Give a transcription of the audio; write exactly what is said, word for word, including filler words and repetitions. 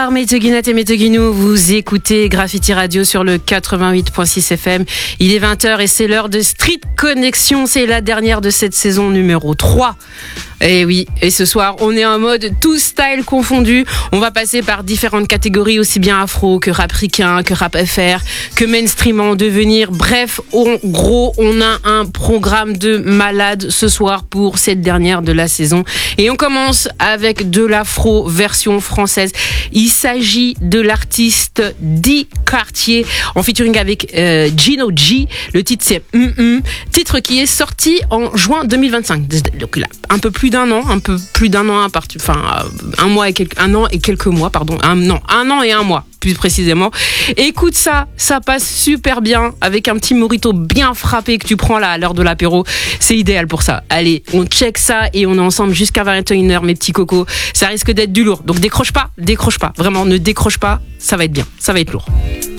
Bonsoir mes Toguinettes et mes Toguinous, vous écoutez Graffiti Radio sur le quatre-vingt-huit virgule six F M. Il est vingt heures et c'est l'heure de Street Connection, c'est la dernière de cette saison numéro trois. Et oui, et ce soir, on est en mode tout style confondu. On va passer par différentes catégories, aussi bien afro que rap ricain, que rap F R, que mainstream en devenir. Bref, en gros, on a un programme de malade ce soir pour cette dernière de la saison. Et on commence avec de l'afro version française. Il s'agit de l'artiste D Cartier en featuring avec euh, Gino G. Le titre c'est mm -mm, titre qui est sorti en juin deux mille vingt-cinq. Donc là, un peu plus d'un an, un peu plus d'un an à partir, enfin un mois et quelques, un an et quelques mois, pardon, un non, un an et un mois plus précisément. Écoute ça, ça passe super bien avec un petit mojito bien frappé que tu prends là à l'heure de l'apéro. C'est idéal pour ça. Allez, on check ça et on est ensemble jusqu'à vingt et une heures, mes petits cocos. Ça risque d'être du lourd, donc décroche pas, décroche pas. Vraiment, ne décroche pas. Ça va être bien, ça va être lourd.